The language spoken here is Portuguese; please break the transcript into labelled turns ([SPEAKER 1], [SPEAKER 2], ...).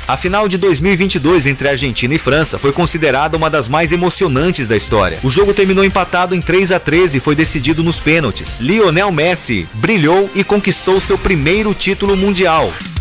[SPEAKER 1] A final de 2022 entre Argentina e França foi considerada uma das mais emocionantes da história. O jogo terminou empatado em 3-3 e foi decidido nos pênaltis. Lionel Messi brilhou e conquistou seu primeiro título mundial.